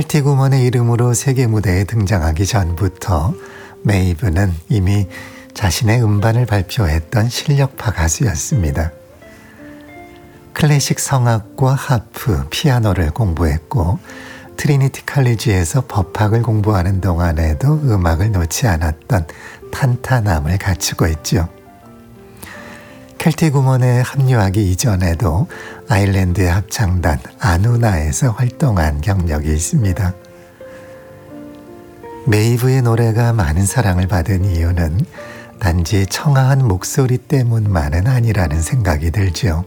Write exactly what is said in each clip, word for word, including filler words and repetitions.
켈틱 우먼의 이름으로 세계 무대에 등장하기 전부터 메이브는 이미 자신의 음반을 발표했던 실력파 가수였습니다. 클래식 성악과 하프, 피아노를 공부했고 트리니티 칼리지에서 법학을 공부하는 동안에도 음악을 놓지 않았던 탄탄함을 갖추고 있죠. 켈틱 우먼에 합류하기 이전에도 아일랜드의 합창단 아누나에서 활동한 경력이 있습니다. 메이브의 노래가 많은 사랑을 받은 이유는 단지 청아한 목소리 때문만은 아니라는 생각이 들죠.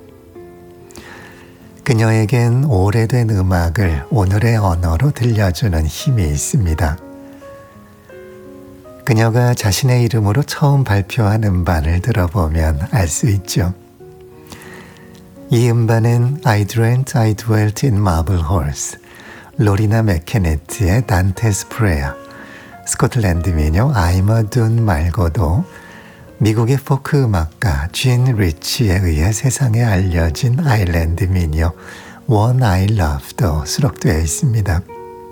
그녀에겐 오래된 음악을 오늘의 언어로 들려주는 힘이 있습니다. 그녀가 자신의 이름으로 처음 발표한 음반을 들어보면 알 수 있죠. 이 음반은 I Dreamt I Dwelt in Marble Halls, 로리나 맥케네트의 Dante's Prayer, 스코틀랜드 민요 I'm a Dune 말고도 미국의 포크 음악가 진 리치에 의해 세상에 알려진 아일랜드 민요 One I Love도 수록되어 있습니다.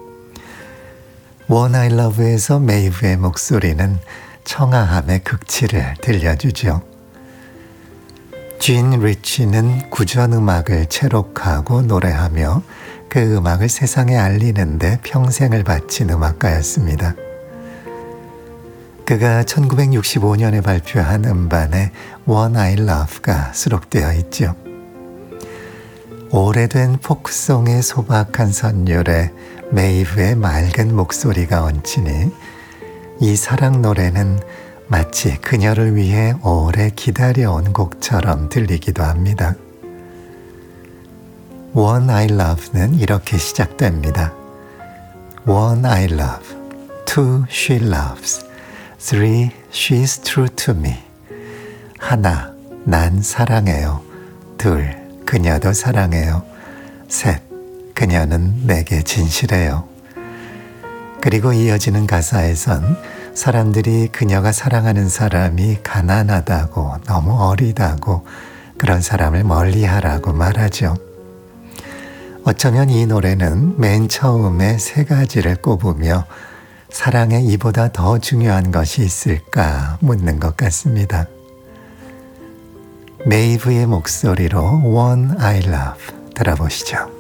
One I Love에서 메이브의 목소리는 청아함의 극치를 들려주죠. 진 리치는 구전음악을 채록하고 노래하며 그 음악을 세상에 알리는 데 평생을 바친 음악가였습니다. 그가 천구백육십오 년에 발표한 음반에 One I Love가 수록되어 있죠. 오래된 포크송의 소박한 선율에 메이브의 맑은 목소리가 얹히니 이 사랑 노래는 마치 그녀를 위해 오래 기다려온 곡처럼 들리기도 합니다. One I Love는 이렇게 시작됩니다. One I love, two she loves, three she's true to me. 하나, 난 사랑해요. 둘, 그녀도 사랑해요. 셋, 그녀는 내게 진실해요. 그리고 이어지는 가사에선 사람들이 그녀가 사랑하는 사람이 가난하다고, 너무 어리다고, 그런 사람을 멀리하라고 말하죠. 어쩌면 이 노래는 맨 처음에 세 가지를 꼽으며 사랑에 이보다 더 중요한 것이 있을까 묻는 것 같습니다. 메이브의 목소리로 One I Love 들어보시죠.